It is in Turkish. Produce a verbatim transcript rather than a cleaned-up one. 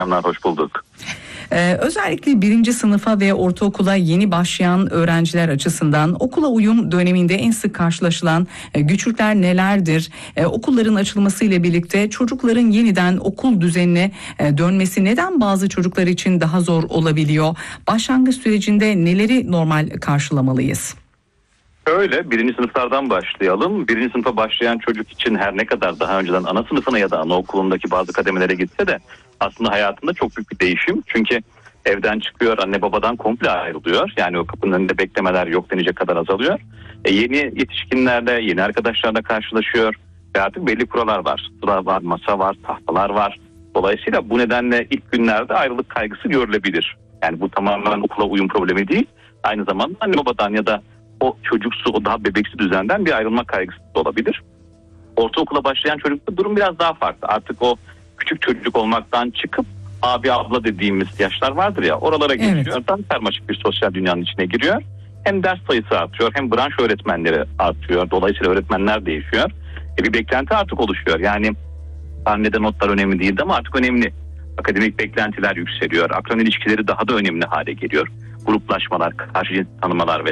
akşamlar, hoş bulduk. Ee, özellikle birinci sınıfa ve ortaokula yeni başlayan öğrenciler açısından okula uyum döneminde en sık karşılaşılan e, güçlükler nelerdir? E, okulların açılmasıyla birlikte çocukların yeniden okul düzenine e, dönmesi neden bazı çocuklar için daha zor olabiliyor? Başlangıç sürecinde neleri normal karşılamalıyız? Öyle, birinci sınıflardan başlayalım. Birinci sınıfa başlayan çocuk için her ne kadar daha önceden ana sınıfına ya da anaokulundaki bazı kademelere gitse de aslında hayatında çok büyük bir değişim. Çünkü evden çıkıyor, anne babadan komple ayrılıyor. Yani o kapının önünde beklemeler yok denecek kadar azalıyor. E yeni yetişkinlerle, yeni arkadaşlarla karşılaşıyor ve artık belli kurallar var. Sıra var, masa var, tahtalar var. Dolayısıyla bu nedenle ilk günlerde ayrılık kaygısı görülebilir. Yani bu tamamen okula uyum problemi değil. Aynı zamanda anne babadan ya da o çocuksu, o daha bebeksi düzenden bir ayrılma kaygısı da olabilir. Ortaokula başlayan çocukta durum biraz daha farklı. Artık o küçük çocuk olmaktan çıkıp abi abla dediğimiz yaşlar vardır ya, oralara geçiyor. Evet. Daha karmaşık bir sosyal dünyanın içine giriyor. Hem ders sayısı artıyor, hem branş öğretmenleri artıyor. Dolayısıyla öğretmenler değişiyor. E bir beklenti artık oluşuyor. Yani karnede notlar önemli değildi ama artık önemli. Akademik beklentiler yükseliyor. Akran ilişkileri daha da önemli hale geliyor. Gruplaşmalar, karşı cins tanımalar ve